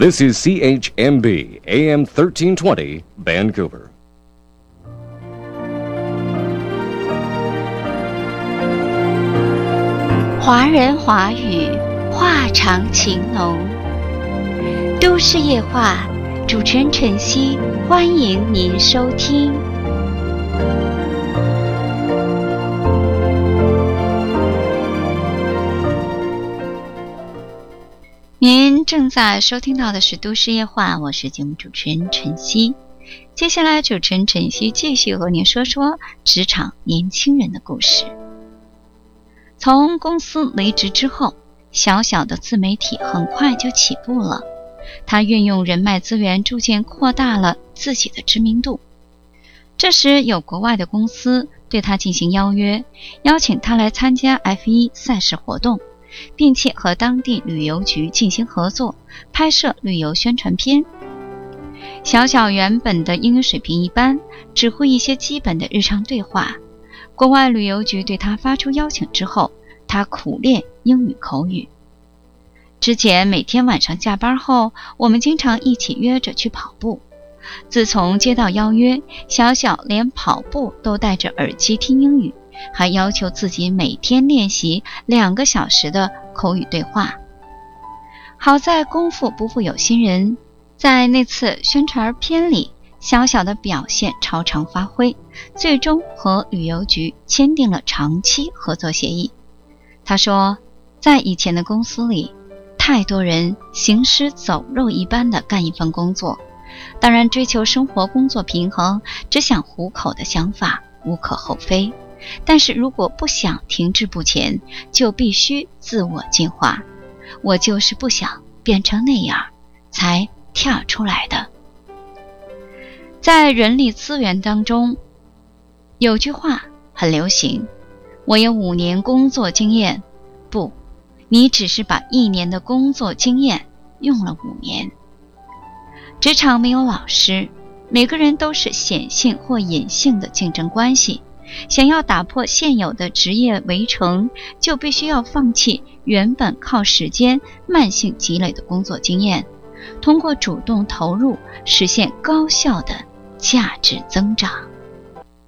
This is CHMB AM 1320 Vancouver. 华人华语，话长情浓。都市夜话，主持人晨曦，欢迎您收听。您正在收听到的是都市夜话，我是节目主持人晨曦。接下来主持人晨曦继续和您说说职场年轻人的故事。从公司离职之后，小小的自媒体很快就起步了。他运用人脉资源逐渐扩大了自己的知名度。这时有国外的公司对他进行邀约，邀请他来参加 F1 赛事活动，并且和当地旅游局进行合作，拍摄旅游宣传片。小小原本的英语水平一般，只会一些基本的日常对话。国外旅游局对他发出邀请之后，他苦练英语口语。之前每天晚上下班后，我们经常一起约着去跑步。自从接到邀约，小小连跑步都戴着耳机听英语，还要求自己每天练习2个小时的口语对话。好在功夫不负有心人，在那次宣传片里，小小的表现超常发挥，最终和旅游局签订了长期合作协议。他说，在以前的公司里，太多人行尸走肉一般的干一份工作，当然追求生活工作平衡，只想糊口的想法无可厚非，但是如果不想停滞不前，就必须自我进化。我就是不想变成那样，才跳出来的。在人力资源当中，有句话很流行，我有5年工作经验。不，你只是把1年的工作经验用了5年。职场没有老师，每个人都是显性或隐性的竞争关系。想要打破现有的职业围城，就必须要放弃原本靠时间慢性积累的工作经验，通过主动投入实现高效的价值增长。